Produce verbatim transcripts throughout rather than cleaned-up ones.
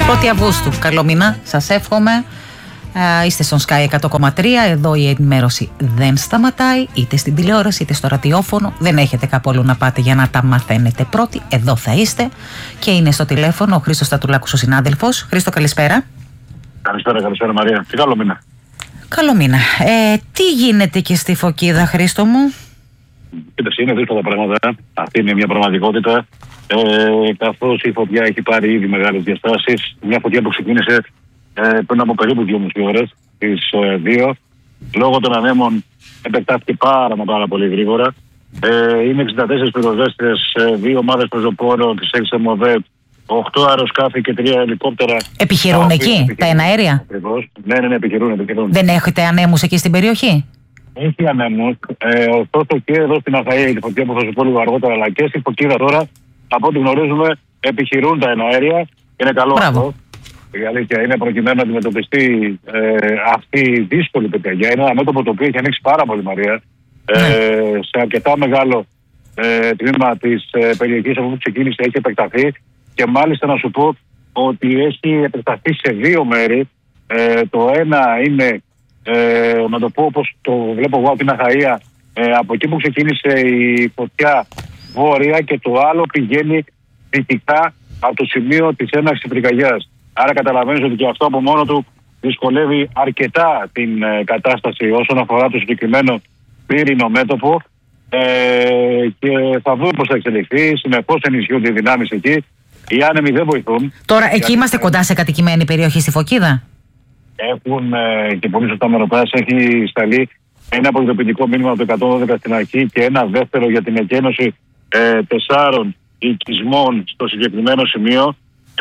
πρώτη Αυγούστου. Καλό μήνα, σας εύχομαι. Uh, είστε στον Sky εκατό κόμμα τρία. Εδώ η ενημέρωση δεν σταματάει, είτε στην τηλεόραση είτε στο ραδιόφωνο. Δεν έχετε κάπου αλλού να πάτε για να τα μαθαίνετε πρώτοι. Εδώ θα είστε. Και είναι στο τηλέφωνο ο Χρήστος Στρατουλάκος, ο συνάδελφος. Χρήστο, καλησπέρα. Καλησπέρα, καλησπέρα Μαρία. Τι καλό μήνα. Καλό μήνα. Ε, τι γίνεται και στη Φωκίδα, Χρήστο μου? Κοίταξε, είναι δύσκολα πράγματα. Αυτή είναι μια πραγματικότητα. Ε, καθώς η φωτιά έχει πάρει ήδη μεγάλες διαστάσεις. Μια φωτιά που ξεκίνησε ε, πριν από περίπου δυόμιση ώρες, τις ε, δύο. Λόγω των ανέμων επεκτάθηκε πάρα μα πάρα πολύ γρήγορα. Ε, είναι εξήντα τέσσερις πυροσβέστες, ε, δύο ομάδες πεζοπόρων, τις έξι ΕΜΟΔΕΤ, οκτώ αεροσκάφη και τρία ελικόπτερα. Επιχειρούν τα εκεί, επιχειρούν. Τα εναέρια. Ακριβώς. Ναι, ναι, ναι, επιχειρούν, επιχειρούν. Δεν έχετε ανέμους εκεί στην περιοχή? Έχει ανέμους. Ε, ωστόσο και εδώ στην Αχαΐα, η φωτιά που θα σου πω λίγο αργότερα, αλλά και στη Φωκίδα τώρα, από ό,τι γνωρίζουμε, επιχειρούν τα εναέρια. Είναι καλό αυτό. Η αλήθεια είναι προκειμένου να αντιμετωπιστεί ε, αυτή η δύσκολη πυρκαγιά. Είναι ένα μέτωπο το οποίο έχει ανοίξει πάρα πολύ, Μαρία. Ε, ναι. Σε αρκετά μεγάλο ε, τμήμα της ε, περιοχής από που ξεκίνησε έχει επεκταθεί. Και μάλιστα να σου πω ότι έχει επεκταθεί σε δύο μέρη. Ε, το ένα είναι, ε, να το πω όπως το βλέπω εγώ από την Αχαΐα, ε, από εκεί που ξεκίνησε η φωτιά βόρεια, και το άλλο πηγαίνει δυτικά από το σημείο της έναρξης της πυρκαγιάς. Άρα καταλαβαίνεις ότι και αυτό από μόνο του δυσκολεύει αρκετά την ε, κατάσταση όσον αφορά το συγκεκριμένο πύρινο μέτωπο. Ε, και θα δούμε πώς θα εξελιχθεί. Συνεπώς ενισχύονται οι δυνάμεις εκεί. Οι άνεμοι δεν βοηθούν. Τώρα εκεί είμαστε κοντά σε κατοικημένη περιοχή στη Φωκίδα? Έχουν ε, και πολύ σωστά με ρωτάς, έχει σταλεί ένα αποδοποιητικό μήνυμα από το εκατόν δώδεκα στην αρχή και ένα δεύτερο για την εκένωση ε, τεσσάρων οικισμών στο συγκεκριμένο σημείο.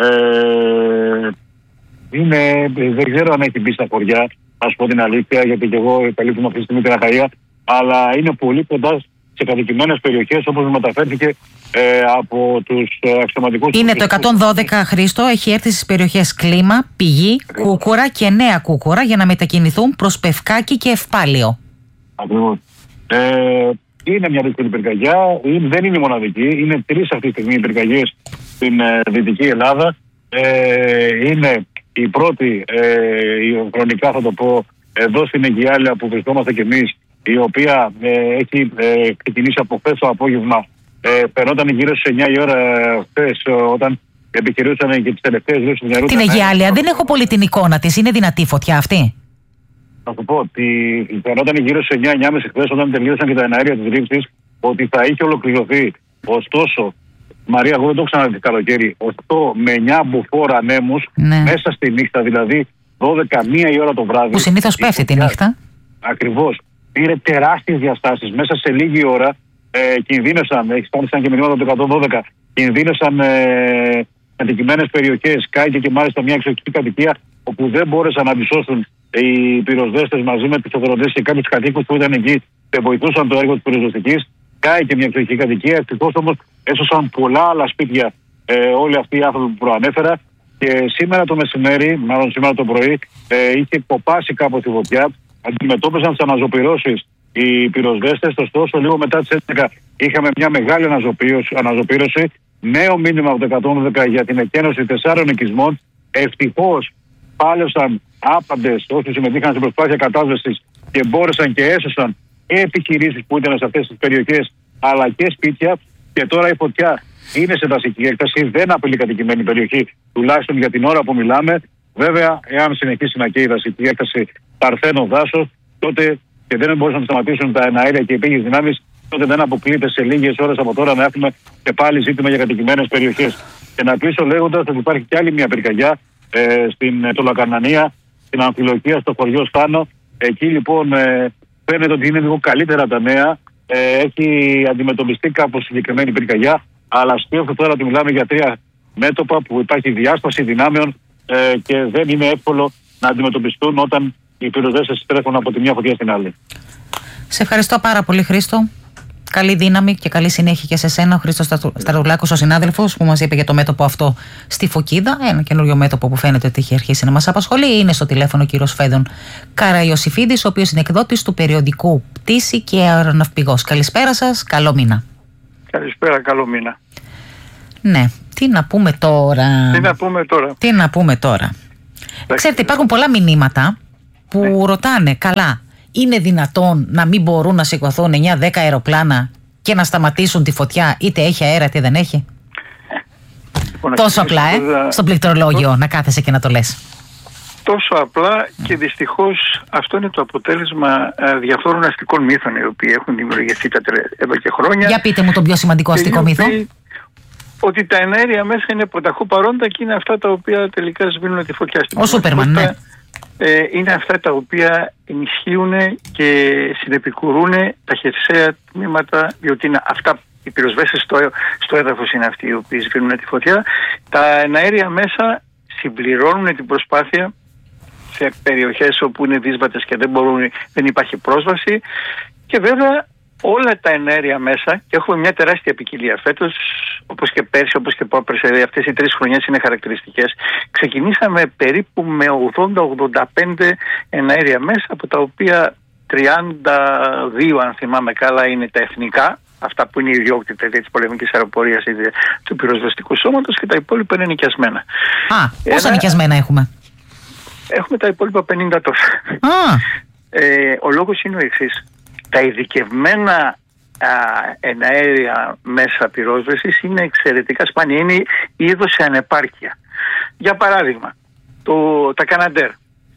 Ε, είναι, δεν ξέρω αν έχει μπει στα χωριά, να σου πω την αλήθεια, γιατί και εγώ καλύπτουμε αυτή τη στιγμή την Αχαΐα, αλλά είναι πολύ κοντά σε κατοικημένες περιοχές, όπως μεταφέρθηκε ε, από τους ε, αξιωματικούς. Είναι το εκατόν δώδεκα, Χρήστο, έχει έρθει στις περιοχές Κλίμα, Πηγή, Ακριβώς. Κούκουρα και Νέα Κούκουρα για να μετακινηθούν προς Πευκάκη και Ευπάλιο. Ακριβώς. Ε, είναι μια δύσκολη πυρκαγιά, δεν είναι μοναδική, είναι τρεις αυτή τη στιγμή οι πυρκαγιές στην ε, Δυτική Ελλάδα. Ε, είναι η πρώτη, ε, χρονικά θα το πω, εδώ στην Αιγιάλια που βρισκόμαστε κι εμείς, η οποία ε, έχει ε, ξεκινήσει από χθες το απόγευμα. Ε, Περνόταν γύρω στις εννιά η ώρα χθες, όταν επιχειρούσαν και τις τελευταίες λύσεις του νερού. Την Αιγιάλια, δεν έχω πολύ την εικόνα της. Είναι δυνατή φωτιά αυτή? Θα σου πω ότι περνόταν γύρω στις εννιά εννιά και μισή χθες, όταν τελείωσαν και τα εναέρια της ρήψης, ότι θα είχε ολοκληρωθεί. Ωστόσο, Μαρία, εγώ δεν το ξαναδεί καλοκαίρι, οκτώ με εννιά μποφόρ ανέμους, ναι, μέσα στη νύχτα, δηλαδή δώδεκα μία η ώρα το βράδυ. Που συνήθως πέφτει τη νύχτα. Ακριβώς. Πήρε τεράστιες διαστάσεις. Μέσα σε λίγη ώρα ε, κινδύνωσαν, εξτάνησαν και μηνύματα του εκατόν δώδεκα, κινδύνωσαν ε, κατοικημένες περιοχές. Κάηκε και μάλιστα μια εξοχική κατοικία, όπου δεν μπόρεσαν να αντισώσουν οι πυροσβέστες μαζί με τους οδοντές και κάποιους κατοίκους που ήταν εκεί και βοηθούσαν το έργο της πυροσβεστικής. Κάηκε μια εξοχική κατοικία. Ευτυχώς όμως έσωσαν πολλά άλλα σπίτια ε, όλοι αυτοί οι άνθρωποι που προανέφερα. Και σήμερα το μεσημέρι, μάλλον σήμερα το πρωί, ε, είχε κοπάσει κάπως η φωτιά. Αντιμετώπισαν τις αναζωπυρώσεις οι πυροσβέστες. Ωστόσο, λίγο μετά τις έντεκα είχαμε μια μεγάλη αναζωπήρωση. Νέο μήνυμα από το εκατόν δώδεκα για την εκένωση τεσσάρων οικισμών. Ευτυχώς πάλευσαν άπαντες όσοι συμμετείχαν στην προσπάθεια κατάσβεσης και μπόρεσαν και έσωσαν και επιχειρήσεις που ήταν σε αυτές τις περιοχές, αλλά και σπίτια. Και τώρα η φωτιά είναι σε δασική έκταση, δεν απειλεί κατοικημένη περιοχή, τουλάχιστον για την ώρα που μιλάμε. Βέβαια, εάν συνεχίσει να καίει η δασική έκταση παρθένο δάσος, τότε και δεν μπορούσαν να σταματήσουν τα εναέρια και οι πήγες δυνάμεις, τότε δεν αποκλείται σε λίγες ώρες από τώρα να έχουμε και πάλι ζήτημα για κατοικημένες περιοχές. Και να κλείσω λέγοντας ότι υπάρχει κι άλλη μια πυρκαγιά ε, στην Τολακαρνανία, στην Αμφιλοκία, στο χωριό Στάνο. Εκεί λοιπόν ε, φαίνεται ότι είναι λίγο καλύτερα τα νέα. Ε, έχει αντιμετωπιστεί κάπως συγκεκριμένη πυρκαγιά, αλλά σκέφτομαι τώρα ότι μιλάμε για τρία μέτωπα που υπάρχει διάσταση δυνάμεων ε, και δεν είναι εύκολο να αντιμετωπιστούν όταν οι πυροσβέστες τρέχουν από τη μια φωτιά στην άλλη. Σε ευχαριστώ πάρα πολύ, Χρήστο. Καλή δύναμη και καλή συνέχεια και σε σένα, ο Χρήστος Στρατουλάκος, ο συνάδελφος που μας είπε για το μέτωπο αυτό στη Φωκίδα. Ένα καινούριο μέτωπο που φαίνεται ότι έχει αρχίσει να μας απασχολεί. Είναι στο τηλέφωνο ο κύριος Φέδων Καραϊωσήφιδης, ο οποίος είναι εκδότης του περιοδικού Πτήση και Αεροναυπηγός. Καλησπέρα σας, καλό μήνα. Καλησπέρα, καλό μήνα. Ναι. Τι να πούμε τώρα. Τι να πούμε τώρα. Τι να πούμε τώρα. Ξέρετε, υπάρχουν πολλά μηνύματα που ναι. ρωτάνε, καλά, είναι δυνατόν να μην μπορούν να σηκωθούν εννιά δέκα αεροπλάνα και να σταματήσουν τη φωτιά, είτε έχει αέρα είτε δεν έχει? Λοιπόν, τόσο απλά, ε, θα... στο πληκτρολόγιο να κάθεσαι και να το λες. Τόσο απλά και δυστυχώς αυτό είναι το αποτέλεσμα διαφόρων αστικών μύθων οι οποίοι έχουν δημιουργηθεί τα τελε... εδώ και χρόνια. Για πείτε μου τον πιο σημαντικό αστικό μύθο. Ότι τα εναέρια μέσα είναι πρωταχού παρόντα και είναι αυτά τα οποία τελικά σβήνουν τη φωτιά στην Ο Σούπερμαν, ναι. Ε, είναι αυτά τα οποία ενισχύουν και συνεπικουρούν τα χερσαία τμήματα, διότι είναι αυτά οι πυροσβέστες στο, στο έδαφος είναι αυτοί οι οποίοι σβήνουν τη φωτιά. Τα εναέρια μέσα συμπληρώνουν την προσπάθεια σε περιοχές όπου είναι δύσβατες και δεν, μπορούν, δεν υπάρχει πρόσβαση, και βέβαια όλα τα εναέρια μέσα, και έχουμε μια τεράστια ποικιλία φέτος, όπως και πέρσι, όπως και πρόπερσι, αυτές οι τρεις χρονιές είναι χαρακτηριστικές. Ξεκινήσαμε περίπου με ογδόντα ογδόντα πέντε εναέρια μέσα, από τα οποία τριάντα δύο, αν θυμάμαι καλά, είναι τα εθνικά, αυτά που είναι η ιδιόκτητα της πολεμικής αεροπορίας ή του πυροσβεστικού σώματος, και τα υπόλοιπα είναι νοικιασμένα. Α, πόσα Ένα... νοικιασμένα έχουμε? Έχουμε τα υπόλοιπα πενήντα τόσα. Α. Ε, ο λόγος είναι ο εξής. Τα ειδικευμένα α, εναέρια μέσα πυρόσβεσης είναι εξαιρετικά σπάνια. Είναι είδος σε ανεπάρκεια. Για παράδειγμα, το, τα Καναντέρ.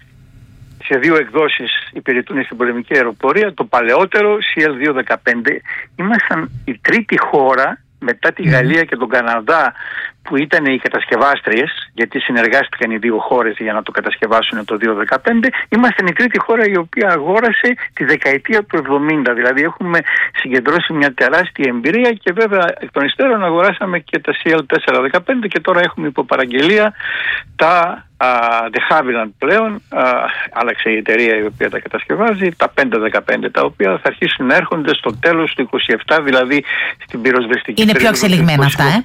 Σε δύο εκδόσεις υπηρετούν στην πολεμική αεροπορία. Το παλαιότερο, σι ελ διακόσια δεκαπέντε. Ήμασταν η τρίτη χώρα μετά τη Γαλλία και τον Καναδά που ήταν οι κατασκευάστριες, γιατί συνεργάστηκαν οι δύο χώρες για να το κατασκευάσουν το δύο χιλιάδες δεκαπέντε. Είμαστε η τρίτη χώρα η οποία αγόρασε τη δεκαετία του εβδομήντα. Δηλαδή έχουμε συγκεντρώσει μια τεράστια εμπειρία, και βέβαια εκ των υστέρων αγοράσαμε και τα σι ελ τετρακόσια δεκαπέντε, και τώρα έχουμε υπό παραγγελία τα uh, de Havilland πλέον, uh, άλλαξε η εταιρεία η οποία τα κατασκευάζει, τα πεντακόσια δεκαπέντε, τα οποία θα αρχίσουν να έρχονται στο τέλος του είκοσι επτά, δηλαδή στην πυροσβεστική. Είναι πιο εξελιγμένα αυτά, ε?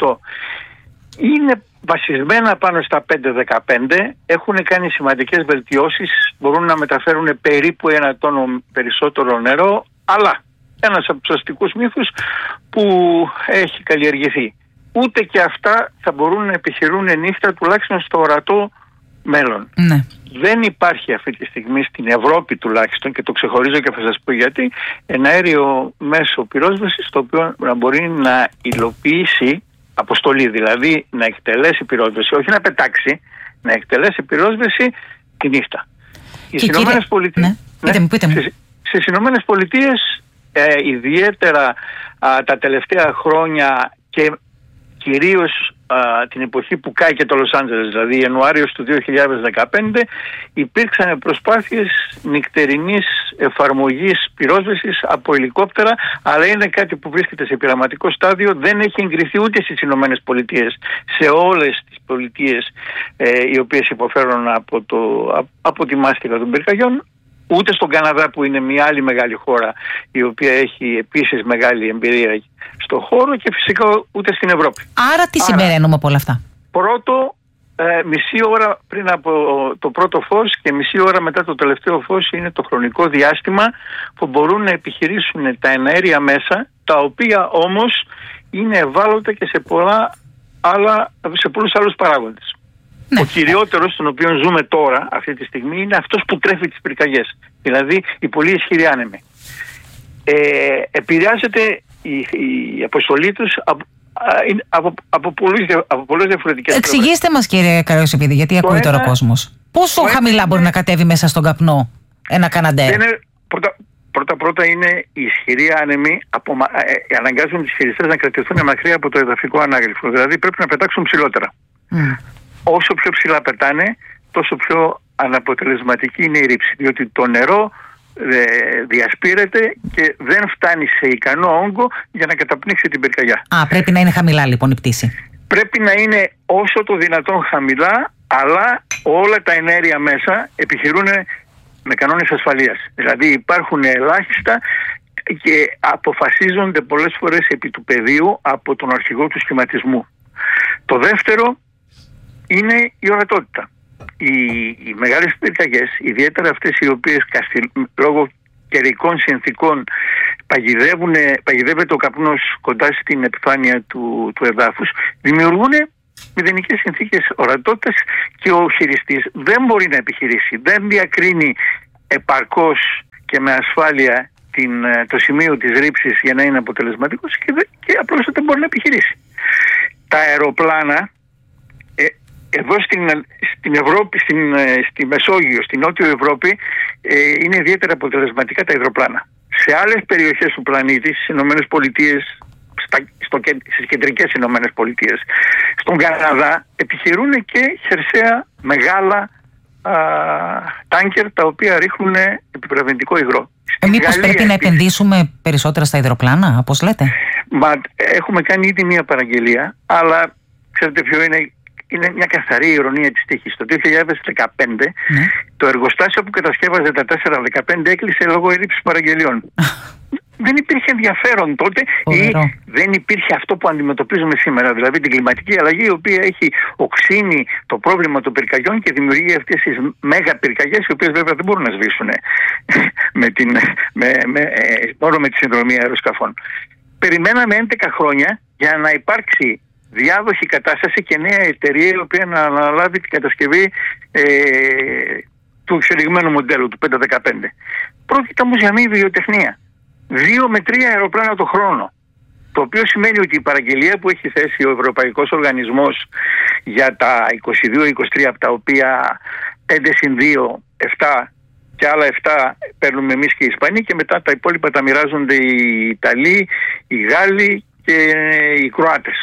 Είναι βασισμένα πάνω στα πεντακόσια δεκαπέντε, έχουν κάνει σημαντικές βελτιώσεις, μπορούν να μεταφέρουν περίπου ένα τόνο περισσότερο νερό, αλλά ένας από τους αστικούς μύθους που έχει καλλιεργηθεί. Ούτε και αυτά θα μπορούν να επιχειρούν νύχτα, τουλάχιστον στο ορατό μέλλον. Ναι. Δεν υπάρχει αυτή τη στιγμή στην Ευρώπη τουλάχιστον, και το ξεχωρίζω και θα σας πω γιατί, ένα αέριο μέσο πυρόσβεσης το οποίο να μπορεί να υλοποιήσει αποστολή, δηλαδή να εκτελέσει πυρόσβεση, όχι να πετάξει, να εκτελέσει πυρόσβεση τη νύχτα. Και οι Ηνωμένες Πολιτείες, ναι, πείτε μου, πείτε μου. Στις, στις Ηνωμένες Πολιτείες ε, ιδιαίτερα α, τα τελευταία χρόνια, και κυρίως α, την εποχή που κάει και το Λος Άντζελες, δηλαδή Ιανουάριος του δύο χιλιάδες δεκαπέντε, υπήρξαν προσπάθειες νυχτερινής εφαρμογής πυρόσβεσης από ελικόπτερα, αλλά είναι κάτι που βρίσκεται σε πειραματικό στάδιο, δεν έχει εγκριθεί ούτε στις Ηνωμένες Πολιτείες, σε όλες τις πολιτείες ε, οι οποίες υποφέρουν από, το, από τη μάστιγα των πυρκαγιών, ούτε στον Καναδά που είναι μια άλλη μεγάλη χώρα η οποία έχει επίσης μεγάλη εμπειρία στο χώρο, και φυσικά ούτε στην Ευρώπη. Άρα τι συμπεραίνουμε από όλα αυτά? Πρώτο, ε, μισή ώρα πριν από το πρώτο φως και μισή ώρα μετά το τελευταίο φως είναι το χρονικό διάστημα που μπορούν να επιχειρήσουν τα εναέρια μέσα, τα οποία όμως είναι ευάλωτα και σε, πολλά άλλα, σε πολλούς άλλους παράγοντες. Ναι. Ο κυριότερος, τον οποίο ζούμε τώρα αυτή τη στιγμή, είναι αυτός που τρέφει τις πυρκαγιές, δηλαδή η πολύ ισχυρή άνεμη. Ε, επηρεάζεται η, η αποστολή τους από, από, από, πολλές, από πολλές διαφορετικές. Εξηγήστε μας, κύριε Καριοσεπίδη, γιατί το ακούει ένα, τώρα ο κόσμος. Πόσο χαμηλά είναι, μπορεί να κατέβει μέσα στον καπνό ένα Καναντέρ? Είναι, πρώτα, πρώτα πρώτα είναι η ισχυρή άνεμη, απο, ε, αναγκάζουν τις χειριστές να κρατηθούν μακριά από το εδαφικό ανάγλυφο, δηλαδή πρέπει να πετάξουν ψηλότερα. Mm. Όσο πιο ψηλά πετάνε, τόσο πιο αναποτελεσματική είναι η ρήψη, διότι το νερό ε, διασπείρεται και δεν φτάνει σε ικανό όγκο για να καταπνίξει την πυρκαγιά. Α, πρέπει να είναι χαμηλά λοιπόν η πτήση. Πρέπει να είναι όσο το δυνατόν χαμηλά, αλλά όλα τα εναέρια μέσα επιχειρούν με κανόνες ασφαλείας. Δηλαδή υπάρχουν ελάχιστα και αποφασίζονται πολλές φορές επί του πεδίου από τον αρχηγό του σχηματισμού. Το δεύτερο είναι η ορατότητα. Οι, οι μεγάλες πυρκαγιές, ιδιαίτερα αυτές οι οποίες καστιλ, λόγω καιρικών συνθήκων παγιδεύουν, παγιδεύεται ο καπνός κοντά στην επιφάνεια του, του εδάφους, δημιουργούν μηδενικές συνθήκες ορατότητας και ο χειριστής δεν μπορεί να επιχειρήσει, δεν διακρίνει επαρκώς και με ασφάλεια την, το σημείο της ρήψης για να είναι αποτελεσματικός και, δε, και απλώς δεν μπορεί να επιχειρήσει. Τα αεροπλάνα ε, εδώ στην, στην Ευρώπη, στην, στη Μεσόγειο, στην Νότιο Ευρώπη ε, είναι ιδιαίτερα αποτελεσματικά τα αεροπλάνα. Σε άλλες περιοχές του πλανήτη, στις Ηνωμένες Πολιτείες, στα, στο, στις κεντρικές Ηνωμένες Πολιτείες, στον Καναδά επιχειρούν και χερσαία μεγάλα α, τάνκερ τα οποία ρίχνουν επιβραβευτικό υγρό. Ε, μήπως Γαλλία, πρέπει να επενδύσουμε περισσότερα στα υδροπλάνα, όπως λέτε? Μα, έχουμε κάνει ήδη μια παραγγελία, αλλά ξέρετε ποιο είναι? Είναι μια καθαρή ειρωνία της τύχης. Το δύο χιλιάδες δεκαπέντε ναι. το εργοστάσιο που κατασκεύαζε τα τέσσερα δεκαπέντε έκλεισε λόγω έλλειψης παραγγελιών. Δεν υπήρχε ενδιαφέρον τότε ή δεν υπήρχε αυτό που αντιμετωπίζουμε σήμερα, δηλαδή την κλιματική αλλαγή, η οποία έχει οξύνει το πρόβλημα των πυρκαγιών και δημιουργεί αυτές τις μέγα πυρκαγιές, οι οποίες βέβαια δεν μπορούν να σβήσουν με την, με, με, μόνο με τη συνδρομή αεροσκαφών. Περιμέναμε έντεκα χρόνια για να υπάρξει διάδοχη κατάσταση και νέα εταιρεία η οποία να αναλάβει την κατασκευή ε, του εξελιγμένου μοντέλου του πέντε δεκαπέντε. Πρόκειται όμως για μια βιοτεχνία. Δύο με τρία αεροπλάνα το χρόνο. Το οποίο σημαίνει ότι η παραγγελία που έχει θέσει ο Ευρωπαϊκός Οργανισμός για τα είκοσι δύο είκοσι τρία, από τα οποία πέντε συν δύο, επτά και άλλα επτά παίρνουμε εμείς και οι Ισπανοί, και μετά τα υπόλοιπα τα μοιράζονται οι Ιταλοί, οι Γάλλοι και οι Κροάτες.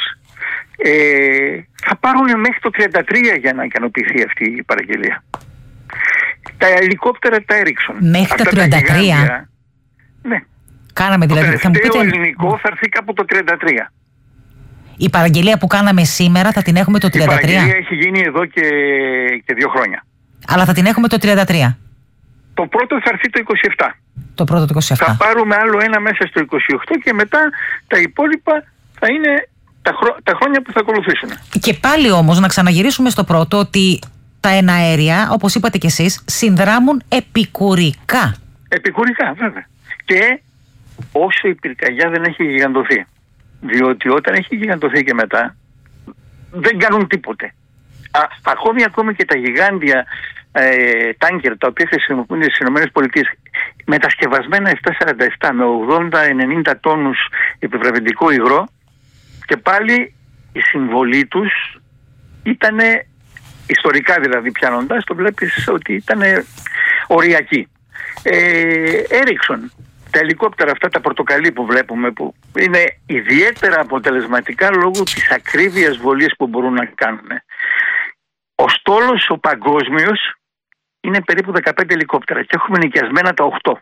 Ε, θα πάρουν μέχρι το τριάντα τρία για να ικανοποιηθεί αυτή η παραγγελία. Τα ελικόπτερα τα Ericsson. Μέχρι το τριάντα τρία? Γιγάντια, ναι. Κάναμε δηλαδή. Το τελευταίο θα μου πείτε... ελληνικό θα έρθει κάπου το τριάντα τρία. Η παραγγελία που κάναμε σήμερα θα την έχουμε το τριάντα τρία? Η παραγγελία έχει γίνει εδώ και, και δύο χρόνια. Αλλά θα την έχουμε το τριάντα τρία? Το πρώτο θα έρθει το είκοσι επτά. Το πρώτο το είκοσι επτά. Θα πάρουμε άλλο ένα μέσα στο είκοσι οκτώ και μετά τα υπόλοιπα θα είναι τα, χρό... τα χρόνια που θα ακολουθήσουν. Και πάλι όμως να ξαναγυρίσουμε στο πρώτο, ότι τα εναέρια, όπως είπατε κι εσείς, συνδράμουν επικουρικά. Επικουρικά βέβαια. Και όσο η πυρκαγιά δεν έχει γιγαντωθεί. Διότι όταν έχει γιγαντωθεί και μετά δεν κάνουν τίποτε. Α, ακόμη, ακόμη και τα γιγάντια ε, τάνκερ τα οποία χρησιμοποιούνται στις ΗΠΑ, μετασκευασμένα επτακόσια σαράντα επτά με ογδόντα ενενήντα τόνους επιβραβευτικό υγρό, και πάλι η συμβολή τους ήταν, ιστορικά δηλαδή πιάνοντας, το βλέπεις ότι ήταν οριακή. Ε, Ericsson, τα ελικόπτερα αυτά τα πορτοκαλί που βλέπουμε, που είναι ιδιαίτερα αποτελεσματικά λόγω της ακρίβειας βολής που μπορούν να κάνουν. Ο στόλος ο παγκόσμιος είναι περίπου δεκαπέντε ελικόπτερα και έχουμε νοικιασμένα τα οκτώ.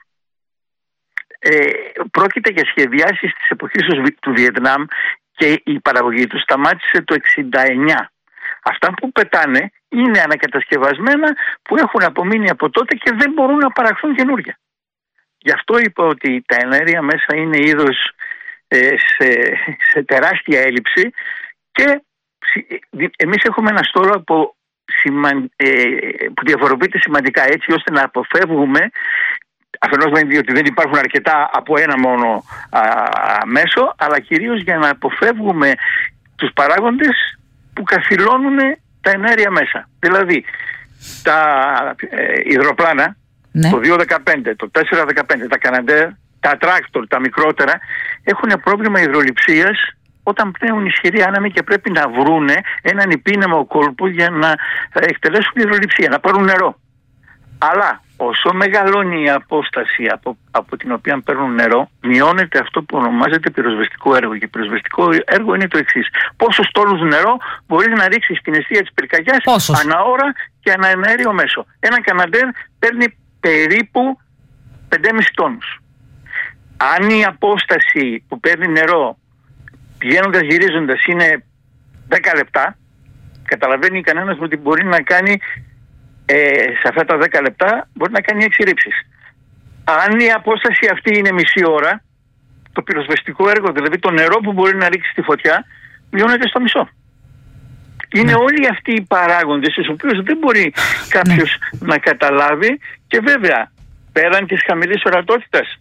Ε, πρόκειται για σχεδιάσεις της εποχής του Βιετνάμ και η παραγωγή του σταμάτησε το εξήντα εννιά. Αυτά που πετάνε είναι ανακατασκευασμένα που έχουν απομείνει από τότε και δεν μπορούν να παραχθούν καινούργια. Γι' αυτό είπα ότι τα εναέρια μέσα είναι είδος ε, σε, σε τεράστια έλλειψη, και εμείς έχουμε ένα στόλο από, σημα, ε, που διαφοροποιείται σημαντικά, έτσι ώστε να αποφεύγουμε, αφενός διότι δεν υπάρχουν αρκετά από ένα μόνο α, μέσο, αλλά κυρίως για να αποφεύγουμε τους παράγοντες που καθυλώνουν τα εναέρια μέσα. Δηλαδή τα ε, υδροπλάνα, ναι. Το δύο δεκαπέντε, το τέσσερα δεκαπέντε, τα Καναντέρ, τα τράκτορ, τα μικρότερα, έχουν πρόβλημα υδρολειψίας όταν πνέουν ισχυροί άνεμοι και πρέπει να βρούνε έναν υπήνεμο κόλπο για να εκτελέσουν υδρολειψία, να πάρουν νερό. Αλλά όσο μεγαλώνει η απόσταση από, από την οποία παίρνουν νερό, μειώνεται αυτό που ονομάζεται πυροσβεστικό έργο. Και πυροσβεστικό έργο είναι το εξής: πόσους στόλους νερό μπορείς να ρίξεις στην αιστεία της πυρκαγιάς ανά ώρα και ανά εναέριο μέσο. Ένα Καναντέρ παίρνει περίπου πέντε κόμμα πέντε τόνους. Αν η απόσταση που παίρνει νερό πηγαίνοντας γυρίζοντας είναι δέκα λεπτά, καταλαβαίνει κανένας ότι μπορεί να κάνει ε, σε αυτά τα δέκα λεπτά μπορεί να κάνει έξι ρήψεις. Αν η απόσταση αυτή είναι μισή ώρα, το πυροσβεστικό έργο, δηλαδή το νερό που μπορεί να ρίξει στη φωτιά, μειώνεται στο μισό. Είναι ναι. όλοι αυτοί οι παράγοντες, στους οποίους δεν μπορεί κάποιος ναι. να καταλάβει, και βέβαια πέραν της χαμηλής ορατότητας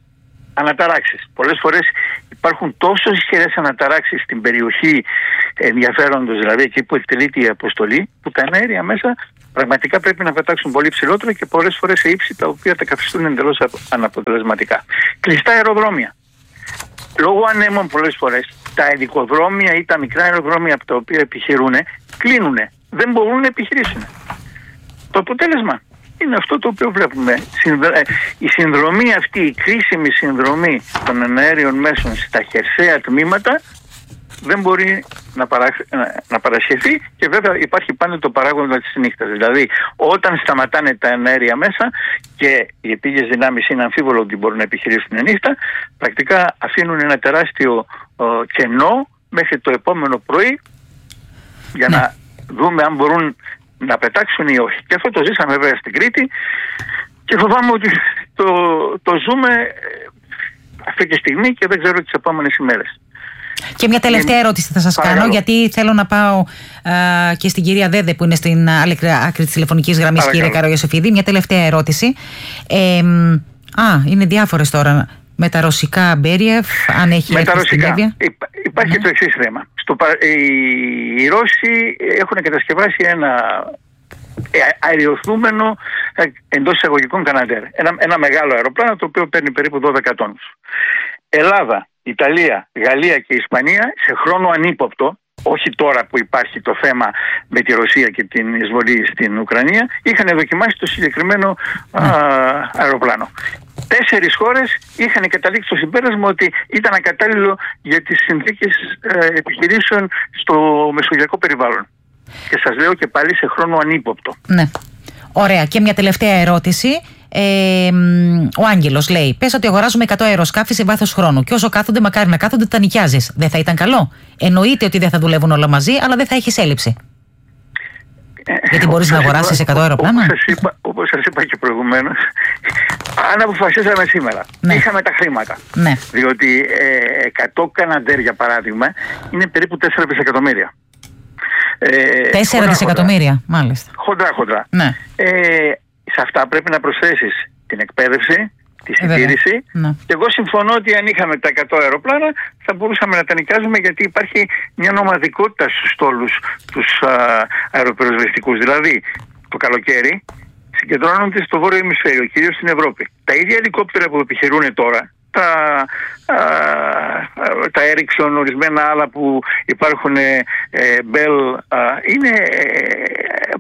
αναταράξεις. Πολλές φορές υπάρχουν τόσο ισχυρές αναταράξεις στην περιοχή ενδιαφέροντος, δηλαδή εκεί που εκτελείται η αποστολή, που τα εναέρια μέσα πραγματικά πρέπει να πετάξουν πολύ ψηλότερα και πολλές φορές σε ύψη τα οποία τα καθιστούν εντελώς αναποτελεσματικά. Κλειστά αεροδρόμια. Λόγω ανέμων πολλές φορές τα ειδικοδρόμια ή τα μικρά αεροδρόμια από τα οποία επιχειρούν κλείνουν. Δεν μπορούν να επιχειρήσουν. Το αποτέλεσμα είναι αυτό το οποίο βλέπουμε. Η συνδρομή αυτή, η κρίσιμη συνδρομή των εναέριων μέσων στα χερσαία τμήματα δεν μπορεί να, παρα... να παρασχεθεί, και βέβαια υπάρχει πάντα το παράγοντα της νύχτας. Δηλαδή όταν σταματάνε τα εναέρια μέσα και οι επίγειες δυνάμεις είναι αμφίβολο ότι μπορούν να επιχειρήσουν νύχτα, πρακτικά αφήνουν ένα τεράστιο ο, κενό μέχρι το επόμενο πρωί για ναι. να δούμε αν μπορούν να πετάξουν ή όχι. Και αυτό το ζήσαμε βέβαια στην Κρήτη και φοβάμαι ότι το, το ζούμε αυτή τη στιγμή και δεν ξέρω τις επόμενες ημέρες. Και μια τελευταία ερώτηση θα σας Παρακαλώ. κάνω, γιατί θέλω να πάω α, και στην κυρία Δέδε που είναι στην άλλη άκρη της τηλεφωνικής γραμμής, κύριε Καραγιοσεφίδη. Μια τελευταία ερώτηση. Ε, α, είναι διάφορες τώρα. Με τα ρωσικά Μπέριεφ, αν έχει έρθει στην Εύβοια. Υπάρχει ναι. το εξής θέμα. Στο, οι, οι Ρώσοι έχουν κατασκευάσει ένα αεριοθούμενο εντός εισαγωγικών Καναντέρ. Ένα, ένα μεγάλο αεροπλάνο το οποίο παίρνει περίπου δώδεκα τόνους. Ελλάδα, Ιταλία, Γαλλία και Ισπανία σε χρόνο ανύποπτο, όχι τώρα που υπάρχει το θέμα με τη Ρωσία και την εισβολή στην Ουκρανία, είχαν δοκιμάσει το συγκεκριμένο α, αεροπλάνο. Τέσσερις χώρες είχαν καταλήξει στο συμπέρασμα ότι ήταν ακατάλληλο για τις συνθήκες ε, επιχειρήσεων στο μεσογειακό περιβάλλον. Και σας λέω και πάλι σε χρόνο ανύποπτο. Ναι. Ωραία. Και μια τελευταία ερώτηση. Ε, ο Άγγελος λέει: πες ότι αγοράζουμε εκατό αεροσκάφη σε βάθος χρόνου. Και όσο κάθονται, μακάρι να κάθονται, τα νοικιάζεις. Δεν θα ήταν καλό? Εννοείται ότι δεν θα δουλεύουν όλα μαζί, αλλά δεν θα έχεις έλλειψη. Ε, Γιατί μπορείς να αγοράσεις εκατό αεροπλάνα. Όπως σας είπα και προηγουμένως, αν αποφασίσαμε σήμερα, ναι. είχαμε τα χρήματα. Ναι. Διότι ε, εκατό Καναντέρ, για παράδειγμα, είναι περίπου τέσσερα δισεκατομμύρια. τέσσερα δισεκατομμύρια, μάλιστα. Χοντρά, χοντρά. Ναι. Ε, σε αυτά πρέπει να προσθέσεις την εκπαίδευση, τη συντήρηση. Ναι. Και εγώ συμφωνώ ότι αν είχαμε τα εκατό αεροπλάνα θα μπορούσαμε να τα νοικιάζουμε, γιατί υπάρχει μια νομαδικότητα στους στόλους τους αεροπυροσβεστικούς. Δηλαδή το καλοκαίρι συγκεντρώνονται στο βόρειο ημισφαίριο, κυρίως στην Ευρώπη. Τα ίδια ελικόπτερα που επιχειρούν τώρα, τα, α, τα Ericsson, ορισμένα άλλα που υπάρχουν, ε, Bell, α, είναι ε,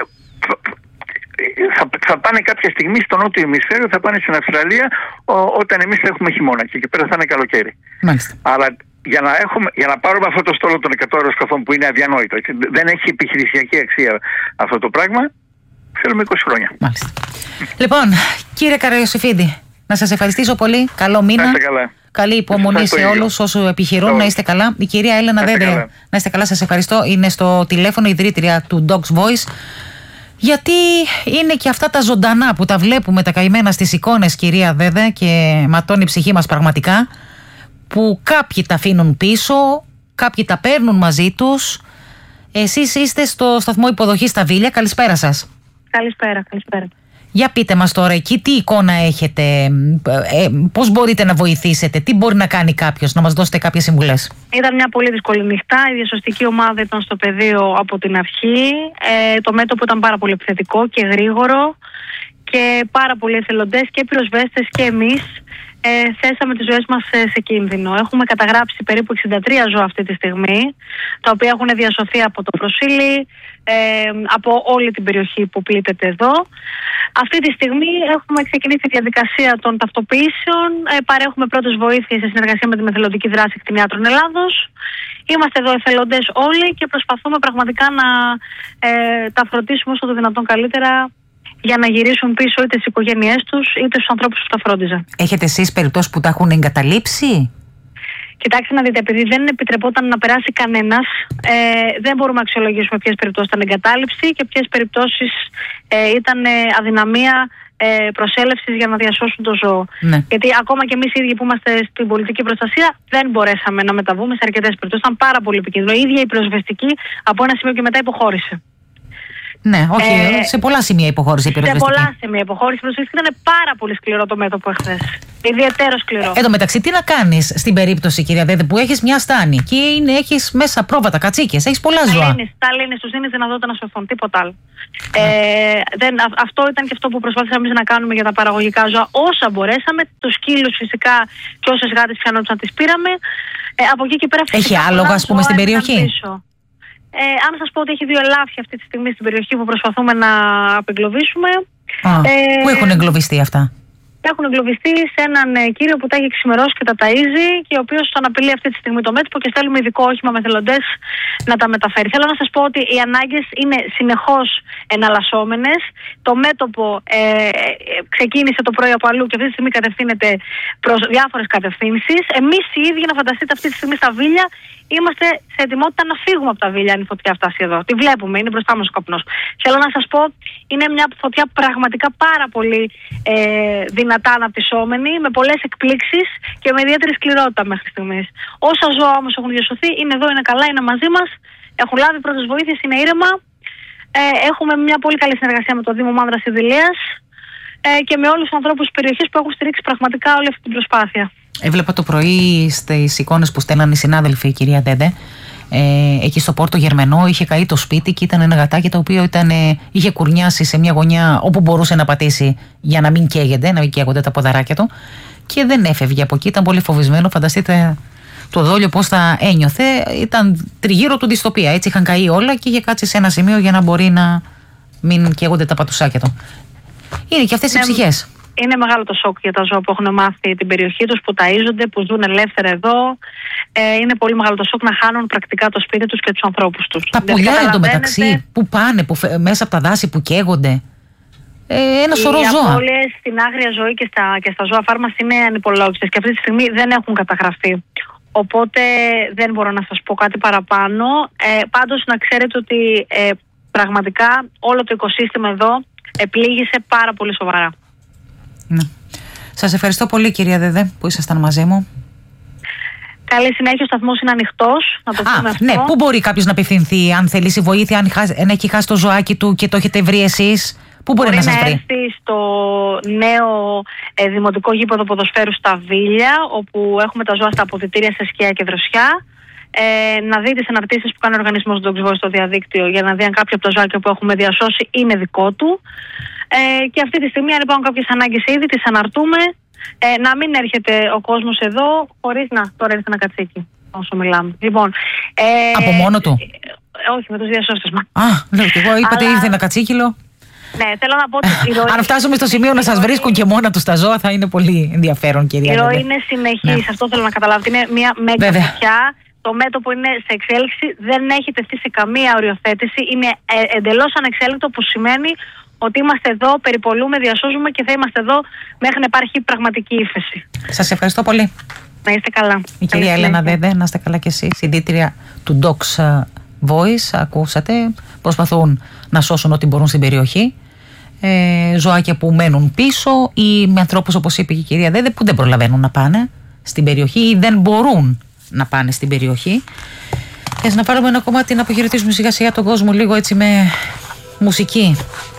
θα, θα πάνε κάποια στιγμή στο νότιο ημισφαίριο, θα πάνε στην Αυστραλία ο, όταν εμείς θα έχουμε χειμώνα και εκεί πέρα θα είναι καλοκαίρι. Μάλιστα. Αλλά για να, έχουμε, για να πάρουμε αυτό το στόλο των εκατό αεροσκαφών που είναι αδιανόητο, δεν έχει επιχειρησιακή αξία αυτό το πράγμα, θέλουμε είκοσι χρόνια. Μάλιστα. Λοιπόν, κύριε Καραγιοσεφίδη, να σας ευχαριστήσω πολύ. Καλό μήνα. Να είστε καλά. Καλή υπομονή σε όλους όσους επιχειρούν. Να είστε καλά. Η κυρία Έλενα Δέδε, να είστε καλά, σας ευχαριστώ. Είναι στο τηλέφωνο, ιδρύτρια του Docs Voice. Γιατί είναι και αυτά τα ζωντανά που τα βλέπουμε τα καημένα στις εικόνες, κυρία Δέδε, και ματώνει η ψυχή μας πραγματικά, που κάποιοι τα αφήνουν πίσω, κάποιοι τα παίρνουν μαζί τους. Εσείς είστε στο σταθμό υποδοχής στα Βίλια. Καλησπέρα σας. Καλησπέρα, καλησπέρα. Για πείτε μας τώρα εκεί τι εικόνα έχετε, ε, πώς μπορείτε να βοηθήσετε, τι μπορεί να κάνει κάποιος, να μας δώσετε κάποιες συμβουλές. Ήταν μια πολύ δύσκολη νυχτά, η διασωστική ομάδα ήταν στο πεδίο από την αρχή, ε, το μέτωπο ήταν πάρα πολύ επιθετικό και γρήγορο και πάρα πολλοί εθελοντές και πυροσβέστες και εμείς ε, θέσαμε τις ζωές μας σε, σε κίνδυνο. Έχουμε καταγράψει περίπου εξήντα τρία ζώα αυτή τη στιγμή, τα οποία έχουν διασωθεί από το Προσίλι, ε, από όλη την περιοχή που πλήττεται εδώ. Αυτή τη στιγμή έχουμε ξεκινήσει τη διαδικασία των ταυτοποιήσεων, ε, παρέχουμε πρώτες βοήθειες σε συνεργασία με την εθελοντική δράση Κτηνιάτρων Ελλάδος. Είμαστε εδώ εθελοντές όλοι και προσπαθούμε πραγματικά να ε, τα φροντίσουμε όσο το δυνατόν καλύτερα, για να γυρίσουν πίσω είτε στις οικογένειές τους είτε στους ανθρώπους που τα φρόντιζαν. Έχετε εσείς περιπτώσεις που τα έχουν εγκαταλείψει? Κοιτάξτε να δείτε, επειδή δεν επιτρεπόταν να περάσει κανένας, ε, δεν μπορούμε να αξιολογήσουμε ποιες περιπτώσεις ήταν εγκατάλειψη και ποιες περιπτώσεις ε, ήταν ε, αδυναμία ε, προσέλευσης για να διασώσουν το ζώο. Ναι. Γιατί ακόμα και εμείς οι ίδιοι που είμαστε στην πολιτική προστασία δεν μπορέσαμε να μεταβούμε σε αρκετές περιπτώσεις. Ήταν πάρα πολύ επικίνδυνο. Η ίδια η πυροσβεστική από ένα σημείο και μετά υποχώρησε. Ναι, όχι, ε, σε πολλά σημεία υποχώρησε η πυροσβεστική. Σε πολλά σημεία υποχώρησε η πυροσβεστική. Ήταν πάρα πολύ σκληρό το μέτωπο εχθές. Ιδιαίτερο σκληρό. Εν τω μεταξύ, τι να κάνεις στην περίπτωση, κυρία Δέδε, που έχεις μια στάνη και είναι, έχεις μέσα πρόβατα, κατσίκες, έχεις πολλά ζώα. Τα λύνεις, τους δίνεις δυνατότητα να σωθούν, τίποτα άλλο. Ε, δεν, α, αυτό ήταν και αυτό που προσπαθήσαμε εμείς να κάνουμε για τα παραγωγικά ζώα όσα μπορέσαμε. Τους σκύλους φυσικά και όσες γάτες πιανόντουσαν τις πήραμε. Ε, από εκεί και πέρα έχει άλογα, ας πούμε, στην περιοχή. Ε, αν σας πω ότι έχει δύο ελάφια αυτή τη στιγμή στην περιοχή που προσπαθούμε να απεγκλωβίσουμε. Α, ε, πού έχουν εγκλωβιστεί αυτά? Έχουν εγκλωβιστεί σε έναν κύριο που τα έχει ξημερώσει και τα ταΐζει και ο οποίος αναπηλεί αυτή τη στιγμή το μέτωπο και στέλνουμε ειδικό όχημα με θελοντές να τα μεταφέρει. Θέλω να σας πω ότι οι ανάγκες είναι συνεχώς εναλλασσόμενες. Το μέτωπο ε, ε, ξεκίνησε το πρωί από αλλού και αυτή τη στιγμή κατευθύνεται προς διάφορες κατευθύνσεις. Εμείς οι ίδιοι, να φανταστείτε, αυτή τη στιγμή στα Βίλια είμαστε σε ετοιμότητα να φύγουμε από τα Βίλια αν η φωτιά φτάσει εδώ. Τη βλέπουμε, είναι μπροστά μας ο καπνός. Θέλω να σας πω, είναι μια φωτιά πραγματικά πάρα πολύ ε, δυνατά αναπτυσσόμενη, με πολλές εκπλήξεις και με ιδιαίτερη σκληρότητα μέχρι στιγμής. Όσα ζώα όμως έχουν διασωθεί, είναι εδώ, είναι καλά, είναι μαζί μας, έχουν λάβει πρώτες βοήθειες, είναι ήρεμα. Ε, έχουμε μια πολύ καλή συνεργασία με το Δήμο Μάνδρας Ιδηλίας ε, και με όλους τους ανθρώπους της περιοχής που έχουν στηρίξει πραγματικά όλη αυτή την προσπάθεια. Έβλεπα το πρωί στις εικόνες που στέλνανε οι συνάδελφοι, η κυρία Δέντε, ε, εκεί στο Πόρτο Γερμενό είχε καεί το σπίτι και ήταν ένα γατάκι το οποίο ήταν, ε, είχε κουρνιάσει σε μια γωνιά όπου μπορούσε να πατήσει για να μην καίγεται, να μην καίγονται τα ποδαράκια του και δεν έφευγε από εκεί, ήταν πολύ φοβισμένο. Φανταστείτε το δόλιο πώς θα ένιωθε, ήταν τριγύρω του δυστοπία, έτσι είχαν καεί όλα και είχε κάτσει σε ένα σημείο για να μπορεί να μην καίγονται τα πατουσάκια του. Είναι και αυτές οι ψυχές. Είναι μεγάλο το σοκ για τα ζώα που έχουν μάθει την περιοχή τους, που ταΐζονται, που ζουν ελεύθερα εδώ. Ε, είναι πολύ μεγάλο το σοκ να χάνουν πρακτικά το σπίτι τους και τους ανθρώπους τους. Τα πουλιά εντωμεταξύ, που πάνε, που, μέσα από τα δάση που καίγονται. Ε, ένα σωρό ζώα. Οι απώλειες στην άγρια ζωή και στα, και στα ζώα φάρμας είναι ανυπολόγιστες και αυτή τη στιγμή δεν έχουν καταγραφεί. Οπότε δεν μπορώ να σας πω κάτι παραπάνω. Ε, πάντως να ξέρετε ότι ε, πραγματικά όλο το οικοσύστημα εδώ επλήγησε πάρα πολύ σοβαρά. Ναι. Σας ευχαριστώ πολύ, κυρία Δεδέ, που ήσασταν μαζί μου. Καλή συνέχεια, ο σταθμός είναι ανοιχτός. Να το πούμε. Α, ναι, πού μπορεί κάποιος να απευθυνθεί, αν θελήσει βοήθεια, αν, χάσει, αν έχει χάσει το ζωάκι του και το έχετε βρει εσείς? Πού μπορεί, μπορεί να σας βρει? Μπορεί να έρθει στο νέο ε, δημοτικό γήπεδο ποδοσφαίρου στα Βίλια, όπου έχουμε τα ζώα στα αποδυτήρια σε σκιά και δροσιά. Ε, να δει τις αναρτήσεις που κάνει ο οργανισμός Dogs Voice στο διαδίκτυο για να δει αν κάποιο από τα ζωάκια που έχουμε διασώσει είναι δικό του. Ε, και αυτή τη στιγμή, αν υπάρχουν κάποιες ανάγκες ήδη, τις αναρτούμε. Ε, να μην έρχεται ο κόσμος εδώ χωρίς να. Τώρα ήρθε ένα κατσίκι όσο μιλάμε. Λοιπόν, ε, από μόνο του? Ε, όχι, με τους διασώστες μας. Α, λέω και εγώ, είπατε Αλλά... ήρθε ένα κατσίκιλο. Ναι, θέλω να πω ότι η ροή... Αν φτάσουμε στο σημείο να σας βρίσκουν και μόνα τους τα ζώα, θα είναι πολύ ενδιαφέρον, κυρία. Η ροή είναι συνεχής, ναι. Αυτό θέλω να καταλάβετε. Είναι μια μέγα φωτιά. Το μέτωπο είναι σε εξέλιξη, δεν έχει τεθεί σε καμία οριοθέτηση. Είναι ε, εντελώς ανεξέλεγκτο, που σημαίνει ότι είμαστε εδώ, περιπολούμε, διασώζουμε και θα είμαστε εδώ μέχρι να υπάρχει πραγματική ύφεση. Σας ευχαριστώ πολύ. Να είστε καλά. Η κυρία Έλενα Δέντε, να είστε καλά κι εσείς, συντήτρια του Dogs Voice. Ακούσατε, προσπαθούν να σώσουν ό,τι μπορούν στην περιοχή. Ε, ζωάκια που μένουν πίσω ή με ανθρώπους, όπως είπε και η κυρία Δέντε, που δεν προλαβαίνουν να πάνε στην περιοχή ή δεν μπορούν να πάνε στην περιοχή. Και να πάρουμε ένα κομμάτι να αποχαιρετήσουμε σιγά σιγά τον κόσμο λίγο έτσι με μουσική.